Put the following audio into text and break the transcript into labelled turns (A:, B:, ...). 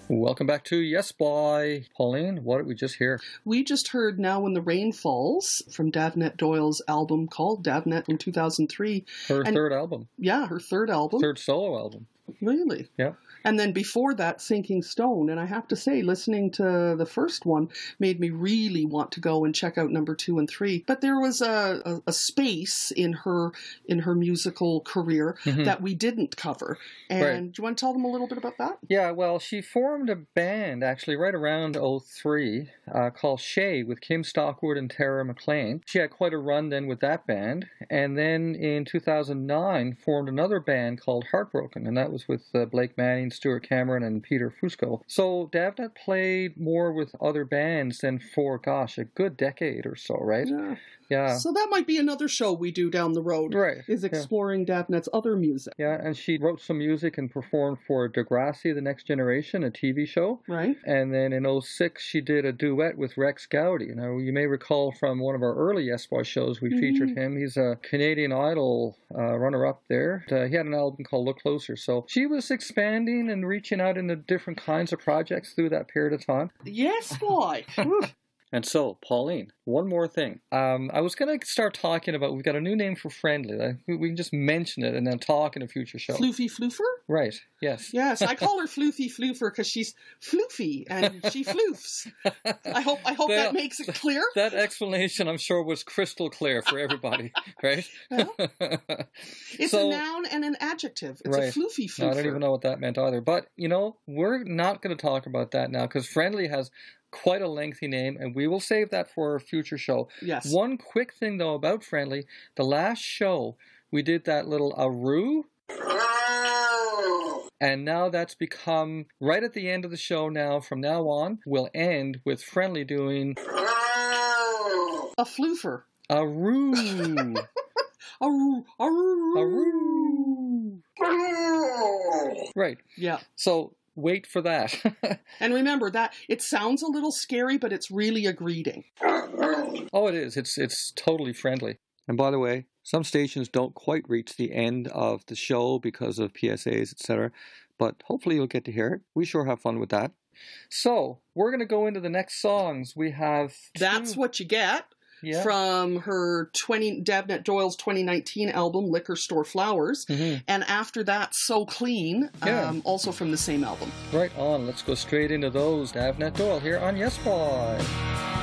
A: Welcome back to Yes Boy. Pauline, what did we just hear?
B: We just heard Now When the Rain Falls from Davnette Doyle's album called Davnette from 2003.
A: Her third album.
B: Yeah, her third album.
A: Third solo album.
B: Really?
A: Yeah.
B: And then before that, Sinking Stone. And I have to say, listening to the first one made me really want to go and check out number 2 and 3. But there was a space in her musical career that we didn't cover. And do you want to tell them a little bit about that?
A: Yeah, well, she formed a band actually right around 2003 called Shay with Kim Stockwood and Tara McLean. She had quite a run then with that band. And then in 2009 formed another band called Heartbroken. And that was with Blake Manning, Stuart Cameron, and Peter Fusco. So Davnette played more with other bands than for, a good decade or so, right? Yeah.
B: So that might be another show we do down the road.
A: Right.
B: Is exploring Davnette's other music.
A: Yeah, and she wrote some music and performed for Degrassi, The Next Generation, a TV show.
B: Right.
A: And then in 2006, she did a duet with Rex Gowdy. Now, you may recall from one of our early Yes Boy shows, we featured him. He's a Canadian Idol runner-up there. He had an album called Look Closer. So she was expanding and reaching out into different kinds of projects through that period of time.
B: Yes, boy.
A: And so, Pauline, one more thing. I was going to start talking about, we've got a new name for Friendly. We can just mention it and then talk in a future show.
B: Floofy Floofer?
A: Right, yes.
B: Yes, I call her Floofy Floofer because she's floofy and she floofs. I hope that makes it clear.
A: That explanation, I'm sure, was crystal clear for everybody, right?
B: Well, it's a noun and an adjective. It's a floofy floofer.
A: No, I don't even know what that meant either. But, we're not going to talk about that now because Friendly has quite a lengthy name, and we will save that for a future show.
B: Yes.
A: One quick thing, though, about Friendly. The last show, we did that little aroo. And now that's become, right at the end of the show now, from now on, we'll end with Friendly doing
B: a floofer.
A: Aroo.
B: Aroo.
A: Aroo. Aroo. Right.
B: Yeah.
A: So wait for that.
B: And remember that it sounds a little scary, but it's really a greeting.
A: Oh, it is. It's totally friendly. And by the way, some stations don't quite reach the end of the show because of PSAs, etc. But hopefully you'll get to hear it. We sure have fun with that. So we're going to go into the next songs. We have
B: That's What You Get. Yeah. From her Davnette Doyle's 2019 album, Liquor Store Flowers. And after that, So Clean, also from the same album.
A: Right on. Let's go straight into those. Davnette Doyle here on Yes Boy.